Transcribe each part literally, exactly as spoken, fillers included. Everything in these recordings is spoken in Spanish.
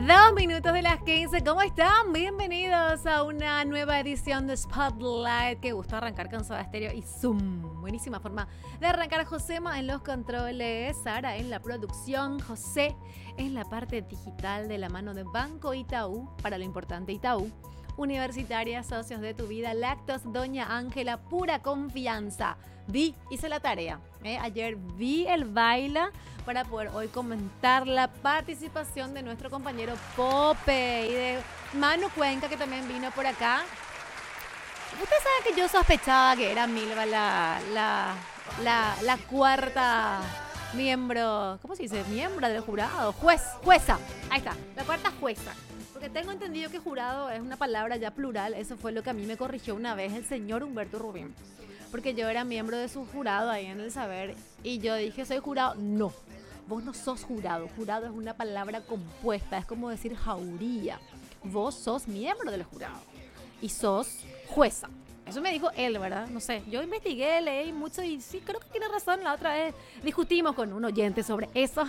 Dos minutos de las quince, ¿cómo están? Bienvenidos a una nueva edición de Spotlight. Qué gusto arrancar con Soda Stereo y Zoom. Buenísima forma de arrancar. Josema en los controles, Sara en la producción, José en la parte digital de la mano de Banco Itaú, para lo importante Itaú. Universitaria, socios de tu vida, Lactos, Doña Ángela, pura confianza. Vi, hice la tarea. ¿eh? Ayer vi el baila para poder hoy comentar la participación de nuestro compañero Pope y de Manu Cuenca, que también vino por acá. Ustedes saben que yo sospechaba que era Milva la, la, la, la cuarta miembro, ¿cómo se dice? Miembro del jurado, juez, jueza. Ahí está, la cuarta jueza. Porque tengo entendido que jurado es una palabra ya plural. Eso fue lo que a mí me corrigió una vez el señor Humberto Rubín. Porque yo era miembro de su jurado ahí en El Saber. Y yo dije, ¿soy jurado? No, vos no sos jurado. Jurado es una palabra compuesta. Es como decir jauría. Vos sos miembro del jurado. Y sos jueza. Eso me dijo él, ¿verdad? No sé, yo investigué, leí mucho y sí, creo que tiene razón. La otra vez discutimos con un oyente sobre eso.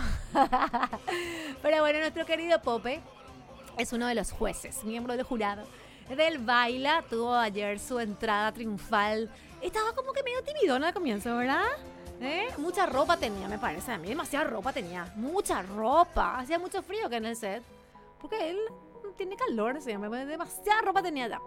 Pero bueno, nuestro querido Pope es uno de los jueces, miembro del jurado del Baila. Tuvo ayer su entrada triunfal. Estaba como que medio timidona al comienzo, ¿verdad? ¿Eh? Mucha ropa tenía, me parece a mí. Demasiada ropa tenía. Mucha ropa. Hacía mucho frío que en el set. Porque él tiene calor siempre. Demasiada ropa tenía ya.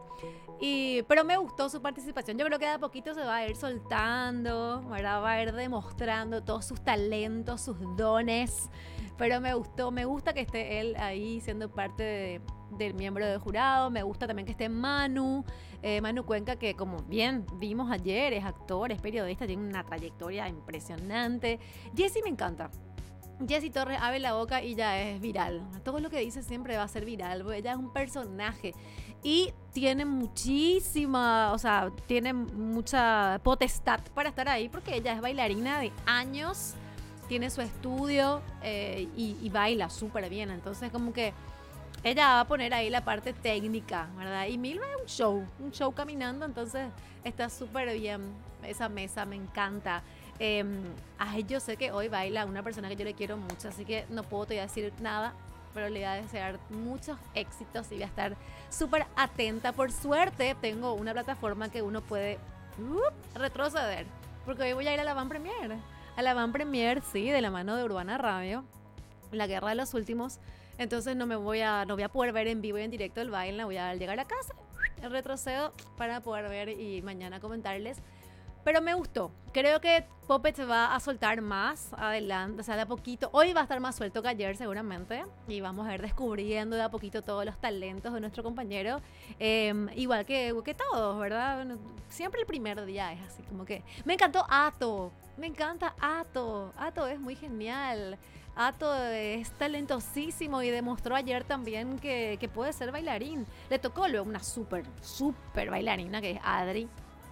Y, pero me gustó su participación. Yo creo que de a poquito se va a ir soltando, ¿verdad? Va a ir demostrando todos sus talentos, sus dones. Pero me gustó, me gusta que esté él ahí siendo parte de, del miembro del jurado. Me gusta también que esté Manu, eh, Manu Cuenca, que como bien vimos ayer, es actor, es periodista, tiene una trayectoria impresionante. Jessy me encanta. Jessy Torres abre la boca y ya es viral. Todo lo que dice siempre va a ser viral, porque ella es un personaje y tiene muchísima, o sea, tiene mucha potestad para estar ahí, porque ella es bailarina de años. Tiene su estudio eh, y, y baila súper bien. Entonces como que ella va a poner ahí la parte técnica, ¿verdad? Y Milva es un show, un show caminando. Entonces está súper bien esa mesa, me encanta. Eh, ay, yo sé que hoy baila una persona que yo le quiero mucho, así que no puedo todavía decir nada, pero le voy a desear muchos éxitos y voy a estar súper atenta. Por suerte tengo una plataforma que uno puede uh, retroceder, porque hoy voy a ir a la Van Premier. A la Van Premier, sí, de la mano de Urbana Radio, la guerra de los últimos. Entonces no me voy a, no voy a poder ver en vivo y en directo el baile. Voy a llegar a casa, retrocedo para poder ver y mañana comentarles. Pero me gustó. Creo que Pope se va a soltar más adelante, o sea, de a poquito. Hoy va a estar más suelto que ayer seguramente. Y vamos a ir descubriendo de a poquito todos los talentos de nuestro compañero. Eh, igual que, que todos, ¿verdad? Bueno, siempre el primer día es así como que... Me encantó Ato. Me encanta Ato. Ato es muy genial. Ato es talentosísimo y demostró ayer también que, que puede ser bailarín. Le tocó luego una súper, súper bailarina que es Adri.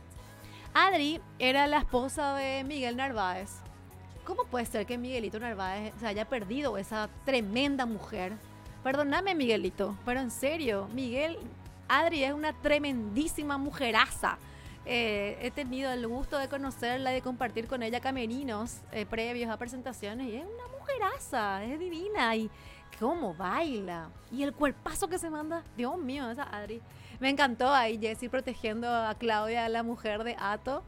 Adri era la esposa de Miguel Narváez. ¿Cómo puede ser que Miguelito Narváez se haya perdido esa tremenda mujer? Perdóname, Miguelito, pero en serio, Miguel, Adri es una tremendísima mujeraza. Eh, he tenido el gusto de conocerla y de compartir con ella camerinos eh, previos a presentaciones y es una mujeraza, es divina y cómo baila y el cuerpazo que se manda, Dios mío, esa Adri. Me encantó ahí Jessy protegiendo a Claudia, la mujer de Ato.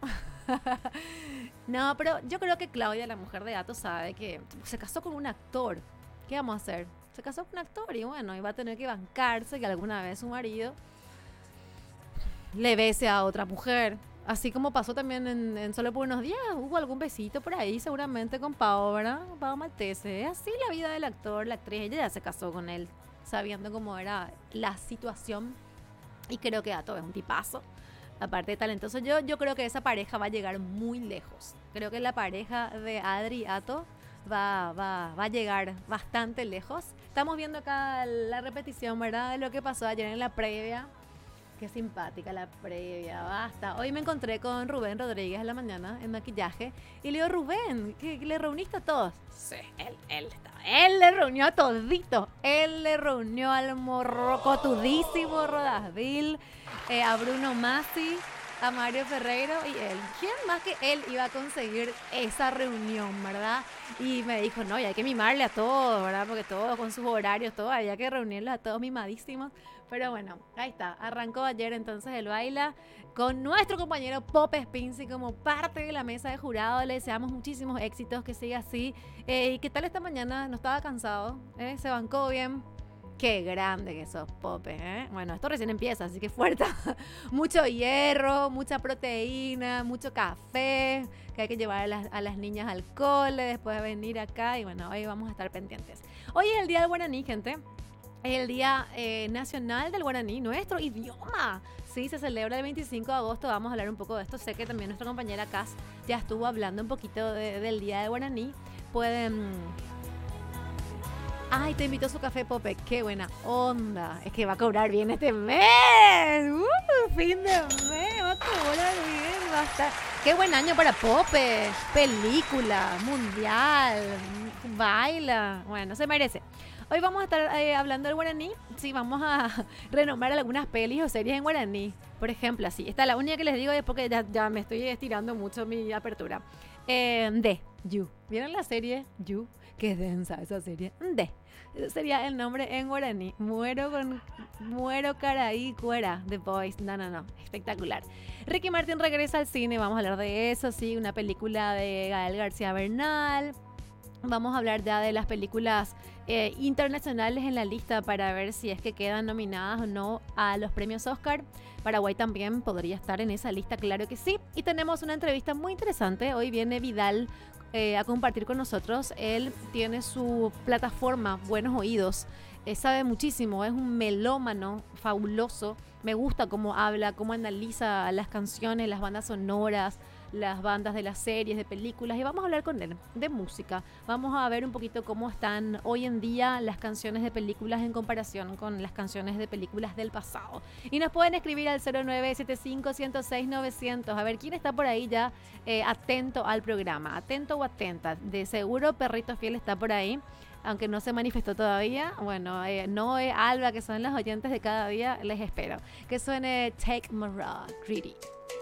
No, pero yo creo que Claudia, la mujer de Ato, sabe que se casó con un actor. ¿Qué vamos a hacer? Se casó con un actor y bueno, iba a tener que bancarse que alguna vez su marido le bese a otra mujer. Así como pasó también en, en Solo por unos días, hubo algún besito por ahí seguramente con Pau, ¿verdad? Pau Maltese. Es así la vida del actor, la actriz. Ella ya se casó con él, sabiendo cómo era la situación. Y creo que Ato es un tipazo, aparte de talentoso. Yo, yo creo que esa pareja va a llegar muy lejos. Creo que la pareja de Adri y Ato va, va, va a llegar bastante lejos. Estamos viendo acá la repetición, ¿verdad? De lo que pasó ayer en la previa. Qué simpática la previa, basta. Hoy me encontré con Rubén Rodríguez en la mañana en maquillaje y le digo, Rubén, ¿que, que le reuniste a todos? Sí, él, él estaba. Él le reunió a todito. Él le reunió al morrocotudísimo Rodasville, eh, a Bruno Masi, a Mario Ferreiro y él. ¿Quién más que él iba a conseguir esa reunión, verdad? Y me dijo, no, y hay que mimarle a todos, ¿verdad? Porque todos con sus horarios, todo, había que reunirlos a todos mimadísimos. Pero bueno, ahí está. Arrancó ayer entonces el baila con nuestro compañero Pop Spincy como parte de la mesa de jurado. Le deseamos muchísimos éxitos, que siga así. Eh, ¿Y qué tal esta mañana? ¿No estaba cansado? ¿Eh? ¿Se bancó bien? Qué grande que sos, Pope, ¿eh? Bueno, esto recién empieza, así que fuerte. Mucho hierro, mucha proteína, mucho café, que hay que llevar a las, a las niñas al cole, después de venir acá. Y bueno, hoy vamos a estar pendientes. Hoy es el Día del Guaraní, gente. Es el Día eh, Nacional del Guaraní, nuestro idioma. Sí, se celebra el veinticinco de agosto. Vamos a hablar un poco de esto. Sé que también nuestra compañera Cass ya estuvo hablando un poquito de, del Día del Guaraní. Pueden... Ay, te invito a su café, Pope. Qué buena onda. Es que va a cobrar bien este mes. Uh, fin de mes. Va a cobrar bien. Va a estar... Qué buen año para Pope. Película, mundial, baila. Bueno, se merece. Hoy vamos a estar eh, hablando del guaraní. Sí, vamos a renombrar algunas pelis o series en guaraní. Por ejemplo, así. Esta es la única que les digo es porque ya, ya me estoy estirando mucho mi apertura. Eh, de You. ¿Vieron la serie You? Qué densa esa serie. De. Ese sería el nombre en guaraní. Muero con... Muero caraí cuera. The Boys. No, no, no. Espectacular. Ricky Martin regresa al cine. Vamos a hablar de eso, sí. Una película de Gael García Bernal. Vamos a hablar ya de las películas eh, internacionales en la lista para ver si es que quedan nominadas o no a los premios Oscar. Paraguay también podría estar en esa lista, claro que sí. Y tenemos una entrevista muy interesante. Hoy viene Vidal eh, a compartir con nosotros. Él tiene su plataforma Buenos Oídos. Eh, sabe muchísimo, es un melómano fabuloso. Me gusta cómo habla, cómo analiza las canciones, las bandas sonoras, las bandas de las series, de películas, y vamos a hablar con él de música. Vamos a ver un poquito cómo están hoy en día las canciones de películas en comparación con las canciones de películas del pasado. Y nos pueden escribir al cero nueve siete cinco, uno cero seis, nueve cero cero. A ver, ¿quién está por ahí ya eh, atento al programa? Atento o atenta. De seguro Perrito Fiel está por ahí, aunque no se manifestó todavía. Bueno, eh, Noé, Alba, que son las oyentes de cada día, les espero. Que suene Take My Raw, Greedy.